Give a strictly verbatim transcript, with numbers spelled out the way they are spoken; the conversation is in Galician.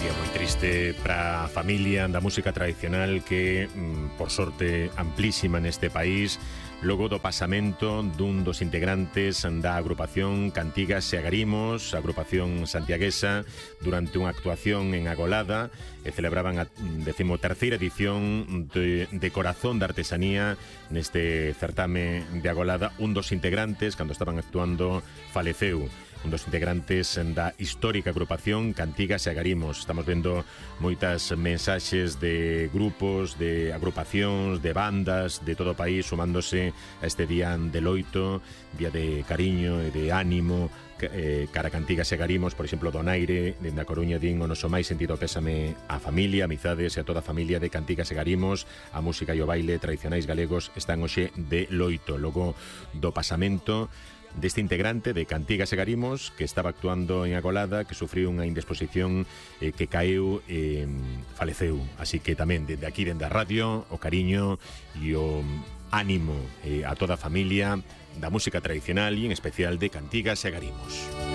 Día moi triste para a familia da música tradicional que, por sorte, amplísima neste país, logo do pasamento dun dos integrantes da agrupación Cantigas e Agarimos, agrupación santiaguesa, durante unha actuación en Agolada, e celebraban a decimoterceira edición de, de Corazón da Artesanía neste certame de Agolada. Un dos integrantes, cando estaban actuando, faleceu. Un dos integrantes da histórica agrupación Cantigas e Agarimos. Estamos vendo moitas mensaxes de grupos, de agrupacións, de bandas de todo o país sumándose a este día de loito, día de cariño e de ánimo eh, cara a Cantigas e Agarimos. Por exemplo, Donaire, dende a Coruña, din o noso máis sentido pésame a familia, amizades e a toda a familia de Cantigas e Agarimos. A música e o baile tradicionais galegos están hoxe de loito. Logo do pasamento deste integrante de Cantigas e Agarimos, que estaba actuando en Agolada, que sufriu unha indisposición eh, que caeu e eh, faleceu. Así que tamén, dende aquí, dende a radio, o cariño e o ánimo eh, a toda a familia da música tradicional e en especial de Cantigas e Agarimos.